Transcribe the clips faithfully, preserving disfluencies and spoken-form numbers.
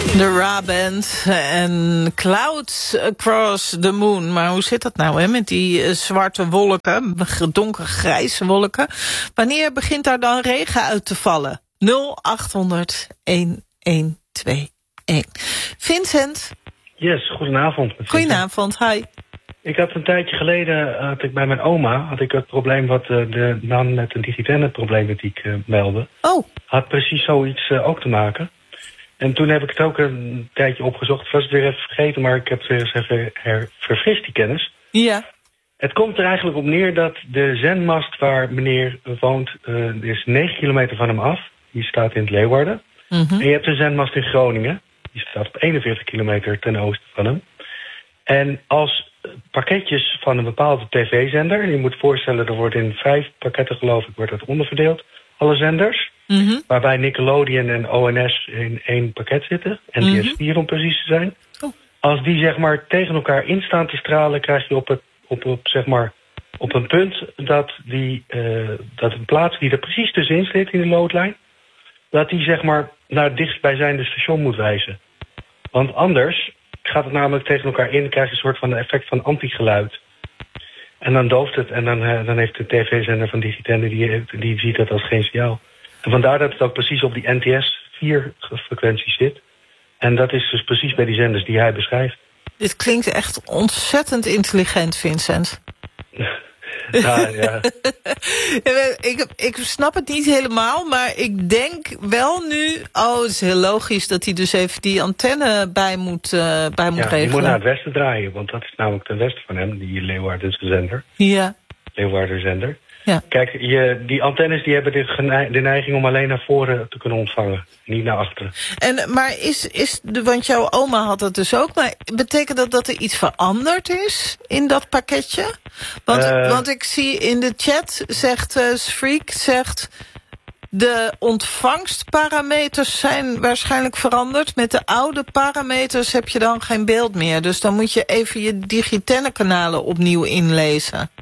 De Ra-band en Clouds Across the Moon. Maar hoe zit dat nou, hè, met die uh, zwarte wolken, donkergrijze wolken? Wanneer begint daar dan regen uit te vallen? nul acht honderd een een twee een. Vincent? Yes, goedenavond. Goedenavond, hi. Ik had een tijdje geleden, had ik bij mijn oma, had ik het probleem wat uh, de man met een digitale problematiek uh, meldde. Oh. Had precies zoiets uh, ook te maken. En toen heb ik het ook een tijdje opgezocht. Ik was het weer even vergeten, maar ik heb het weer eens even her, verfrist, die kennis. Ja. Het komt er eigenlijk op neer dat de zendmast waar meneer woont, uh, is negen kilometer van hem af. Die staat in het Leeuwarden. Mm-hmm. En je hebt een zendmast in Groningen. Die staat op eenenveertig kilometer ten oosten van hem. En als pakketjes van een bepaalde tv-zender, je moet voorstellen, er wordt in vijf pakketten, geloof ik, wordt dat onderverdeeld, alle zenders. Mm-hmm. Waarbij Nickelodeon en O N S in één pakket zitten. N T S vier mm-hmm. om precies te zijn. Oh. Als die zeg maar tegen elkaar instaan te stralen, krijg je op, het, op, op, zeg maar, op een punt dat, die, uh, dat een plaats die er precies tussenin zit in de loodlijn, dat die zeg maar naar het dichtstbijzijnde station moet wijzen. Want anders gaat het namelijk tegen elkaar in, krijg je een soort van effect van antigeluid. En dan dooft het en dan, uh, dan heeft de tv-zender van Digitenne, die, die ziet dat als geen signaal. En vandaar dat het ook precies op die N T S vier frequentie zit. En dat is dus precies bij die zenders die hij beschrijft. Dit klinkt echt ontzettend intelligent, Vincent. Ja, ja. ik, ik snap het niet helemaal, maar ik denk wel nu, oh, het is heel logisch dat hij dus even die antenne bij moet, uh, bij moet ja, regelen. Die moet naar het westen draaien, want dat is namelijk ten westen van hem, die Leeuwardense zender. Ja. Leeuwarden zender. Ja. Kijk, je, die antennes die hebben de, geneig, de neiging om alleen naar voren te kunnen ontvangen, niet naar achteren. En, maar is, is de, want jouw oma had dat dus ook, maar betekent dat dat er iets veranderd is in dat pakketje? Want, uh, want ik zie in de chat, zegt uh, Sfreak, zegt, de ontvangstparameters zijn waarschijnlijk veranderd. Met de oude parameters heb je dan geen beeld meer. Dus dan moet je even je Digitenne kanalen opnieuw inlezen.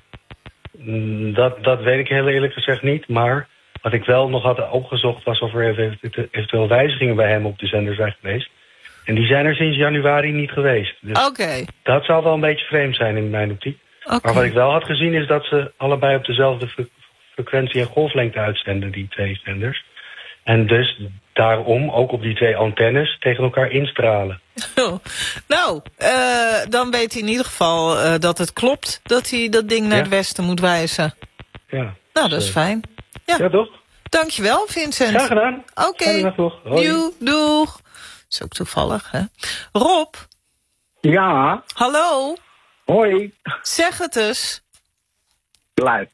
Dat, dat weet ik heel eerlijk gezegd niet. Maar wat ik wel nog had opgezocht was of er eventueel wijzigingen bij hem op de zender zijn geweest. En die zijn er sinds januari niet geweest. Dus okay. Dat zou wel een beetje vreemd zijn in mijn optiek. Okay. Maar wat ik wel had gezien is dat ze allebei op dezelfde fre- frequentie en golflengte uitzenden, die twee zenders. En dus daarom ook op die twee antennes tegen elkaar instralen. Oh. Nou, uh, dan weet hij in ieder geval uh, dat het klopt dat hij dat ding naar ja. het westen moet wijzen. Ja. Nou, dat is fijn. Ja, ja toch? Dankjewel, Vincent. Graag gedaan. Oké. Okay. Doeg, doeg. Dat is ook toevallig, hè? Rob. Ja. Hallo. Hoi. Zeg het eens. Luid.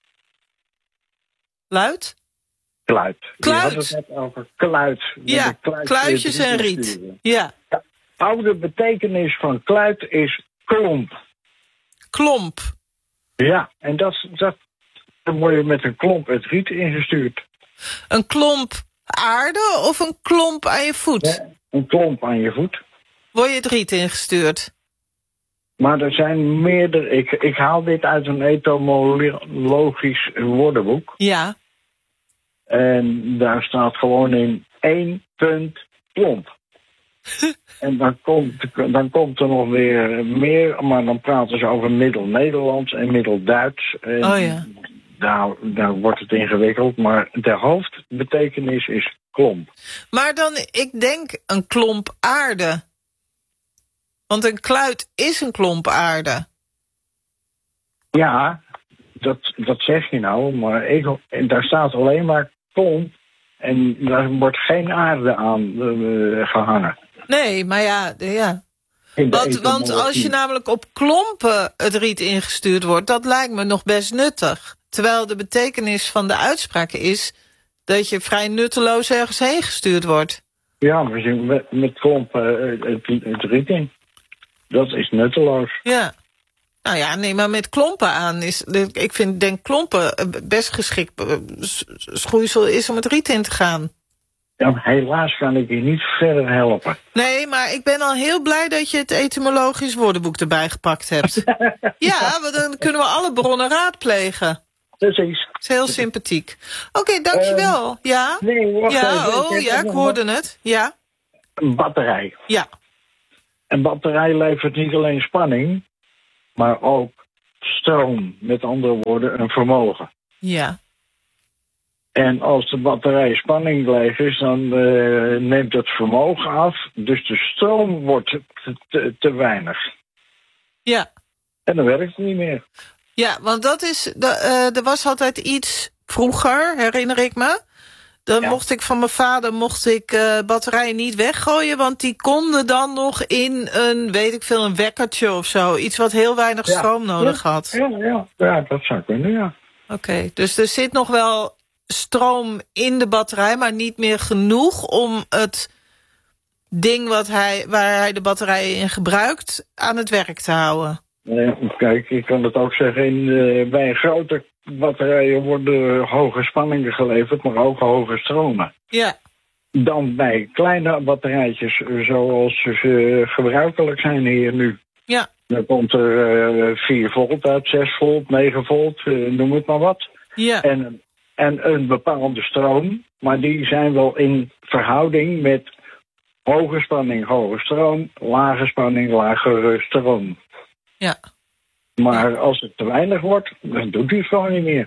Luid? Kluit. Kluit. Je had het net over kluit. Ja, kluitjes en riet. Ja. De oude betekenis van kluit is klomp. Klomp. Ja, en dat, dat dan word je met een klomp het riet ingestuurd. Een klomp aarde of een klomp aan je voet? Ja, een klomp aan je voet. Word je het riet ingestuurd? Maar er zijn meerdere... Ik, ik haal dit uit een etymologisch woordenboek. Ja. En daar staat gewoon in één punt klomp. En dan komt, dan komt er nog weer meer, maar dan praten ze over Middel-Nederlands en Middel-Duits. En oh ja. Daar, daar wordt het ingewikkeld, maar de hoofdbetekenis is klomp. Maar dan, ik denk een klomp aarde. Want een kluit is een klomp aarde. Ja, dat, dat zeg je nou, maar ik, daar staat alleen maar klomp en daar wordt geen aarde aan uh, gehangen. Nee, maar ja, ja. Want, want als je namelijk op klompen het riet ingestuurd wordt, dat lijkt me nog best nuttig. Terwijl de betekenis van de uitspraak is dat je vrij nutteloos ergens heen gestuurd wordt. Ja, met, met klompen uh, het, het riet in. Dat is nutteloos. Ja. Nou ja, nee, maar met klompen aan is... Ik vind, denk klompen best geschikt schoeisel is om het riet in te gaan. Ja, helaas kan ik je niet verder helpen. Nee, maar ik ben al heel blij dat je het etymologisch woordenboek erbij gepakt hebt. Ja, want dan kunnen we alle bronnen raadplegen. Precies. Dat is heel sympathiek. Oké, okay, dankjewel. Uh, ja? Nee, wacht ja, even. oh, ja, ik hoorde het. Ja. een batterij. Ja. Een batterij levert niet alleen spanning, maar ook stroom. Met andere woorden, een vermogen. Ja. En als de batterij spanning leeg is, dan uh, neemt het vermogen af. Dus de stroom wordt te, te, te weinig. Ja. En dan werkt het niet meer. Ja, want dat is, uh, er was altijd iets vroeger, herinner ik me. Dan ja. mocht ik van mijn vader mocht ik uh, batterijen niet weggooien, want die konden dan nog in een, weet ik veel, een wekkertje of zo. Iets wat heel weinig ja. stroom nodig ja. had. Ja, ja. ja, dat zou kunnen, ja. Oké, okay, dus er zit nog wel stroom in de batterij, maar niet meer genoeg om het ding wat hij, waar hij de batterijen in gebruikt aan het werk te houden. Ja, kijk, ik kan het ook zeggen, in, uh, bij een grote batterijen worden hoge spanningen geleverd, maar ook hoge stromen. Ja. Dan bij kleine batterijtjes, zoals ze gebruikelijk zijn hier nu. Ja. Dan komt er uh, vier volt uit, zes volt, negen volt, uh, noem het maar wat. Ja. En, en een bepaalde stroom, maar die zijn wel in verhouding met hoge spanning, hoge stroom, lage spanning, lagere stroom. Ja. Maar ja. als het te weinig wordt, dan doet hij het gewoon niet meer.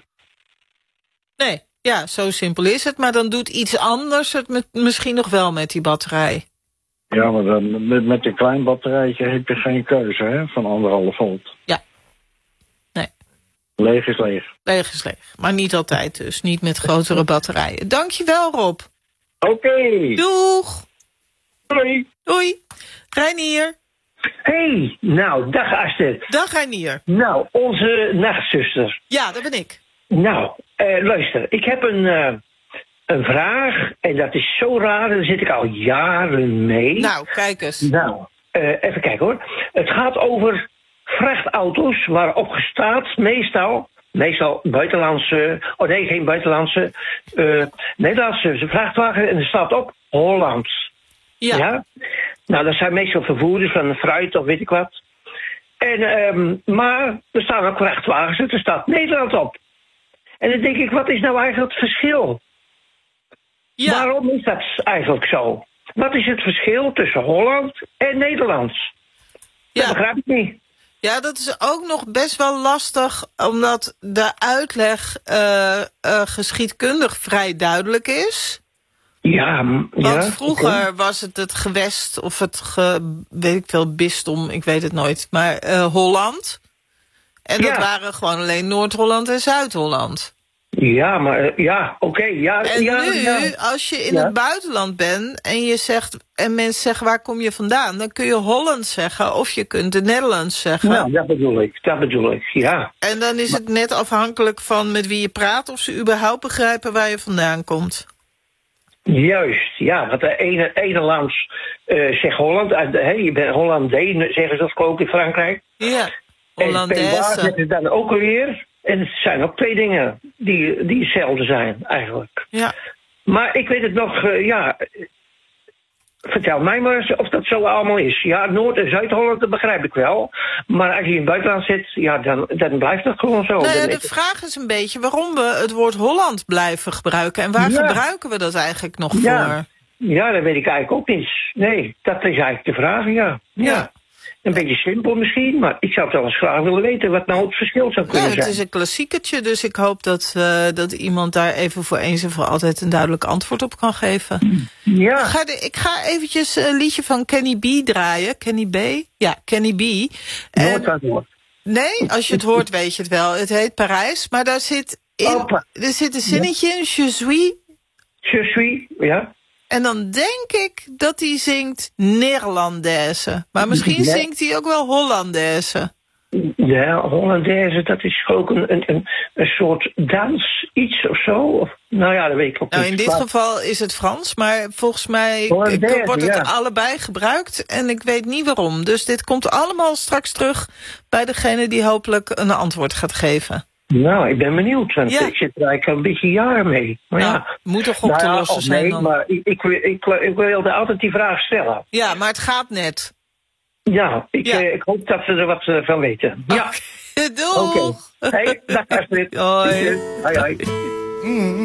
Nee, ja, zo simpel is het. Maar dan doet iets anders het met, misschien nog wel met die batterij. Ja, maar dan, met, met een klein batterijtje heb je geen keuze, hè, van anderhalf volt. Ja. Nee. Leeg is leeg. Leeg is leeg. Maar niet altijd dus. Niet met grotere batterijen. Dankjewel, Rob. Oké. Okay. Doeg. Doei. Doei. Reinier. Hey, nou, dag Astrid. Dag Reinier. Nou, onze nachtzuster. Ja, dat ben ik. Nou, uh, luister, ik heb een, uh, een vraag en dat is zo raar, daar zit ik al jaren mee. Nou, kijk eens. Nou, uh, even kijken hoor. Het gaat over vrachtauto's waarop staat meestal, meestal buitenlandse, oh nee, geen buitenlandse, uh, Nederlandse vrachtwagen en er staat op Holland. Ja. ja. Nou, dat zijn meestal vervoerders van fruit of weet ik wat. En, um, maar er staan ook vrachtwagens en er staat Nederland op. En dan denk ik, wat is nou eigenlijk het verschil? Ja. Waarom is dat eigenlijk zo? Wat is het verschil tussen Holland en Nederlands? Ja. Dat begrijp ik niet. Ja, dat is ook nog best wel lastig, omdat de uitleg uh, uh, geschiedkundig vrij duidelijk is. Ja, Want ja, vroeger okay. was het het gewest, of het, ge, weet ik veel, bisdom, ik weet het nooit, maar uh, Holland. En dat ja. waren gewoon alleen Noord-Holland en Zuid-Holland. Ja, maar uh, ja, oké. Okay, ja, en ja, nu, ja. als je in ja. het buitenland bent en je zegt, en mensen zeggen waar kom je vandaan, dan kun je Holland zeggen of je kunt de Nederlands zeggen. Nou, dat bedoel ik, dat bedoel ik, ja. En dan is maar, het net afhankelijk van met wie je praat of ze überhaupt begrijpen waar je vandaan komt. Juist, ja, want de ene, ene land uh, zegt Holland, uh, hey, je bent Hollandais, zeggen ze of ook in Frankrijk. Ja, Hollandaise. En waar zeggen ze dan ook alweer. En het zijn ook twee dingen die, die hetzelfde zijn, eigenlijk. Ja. Maar ik weet het nog, uh, ja, vertel mij maar eens of dat zo allemaal is. Ja, Noord- en Zuid-Holland, dat begrijp ik wel. Maar als je in het buitenland zit, ja, dan, dan blijft het gewoon zo. Nou ja, dan de het... vraag is een beetje waarom we het woord Holland blijven gebruiken. En waar ja. gebruiken we dat eigenlijk nog ja. voor? Ja, dat weet ik eigenlijk ook niet. Nee, dat is eigenlijk de vraag, ja. ja. ja. Een beetje simpel misschien, maar ik zou het wel eens graag willen weten wat nou het verschil zou kunnen ja, zijn. Het is een klassieketje, dus ik hoop dat, uh, dat iemand daar even voor eens en voor altijd een duidelijk antwoord op kan geven. Ja. Ga de, ik ga eventjes een liedje van Kenny B draaien. Kenny B? Ja, Kenny B. Nooit aan het woord. Nee, als je het hoort weet je het wel. Het heet Parijs, maar daar zit, in, Opa. er zit een zinnetje in, je suis. Je suis, ja. En dan denk ik dat hij zingt Nederlandaise. Maar misschien ja. zingt hij ook wel Hollandaise. Ja, Hollandaise, dat is ook een, een, een soort dans, iets of zo. Of, nou ja, dat weet ik ook nou, niet. in dit maar... geval is het Frans, maar volgens mij wordt het ja. allebei gebruikt. En ik weet niet waarom. Dus dit komt allemaal straks terug bij degene die hopelijk een antwoord gaat geven. Nou, ik ben benieuwd, want ja. ik zit er eigenlijk een beetje jaren mee. Maar nou, ja, moet toch op nou, te lossen zijn nee, dan? maar ik, ik, ik, ik wilde altijd die vraag stellen. Ja, maar het gaat net. Ja, ik, ja. Eh, ik hoop dat ze er wat uh, van weten. Ja. Doeg! Oké. Okay. Hey, dag Astrid. Hoi. Hoi, hoi. Mm.